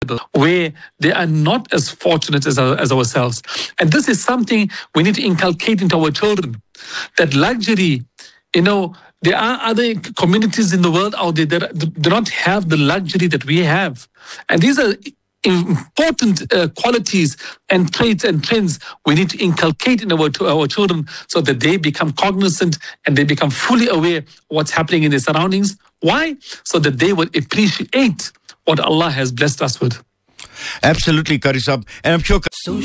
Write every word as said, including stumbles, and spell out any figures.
where they are not as fortunate as, our, as ourselves. And this is something we need to inculcate into our children. That luxury, you know, there are other communities in the world out there that do not have the luxury that we have. And these are important uh, qualities and traits and trends we need to inculcate in our, to our children so that they become cognizant and they become fully aware of what's happening in their surroundings. Why? So that they will appreciate what Allah has blessed us with. Absolutely, Qari Saab. And I'm sure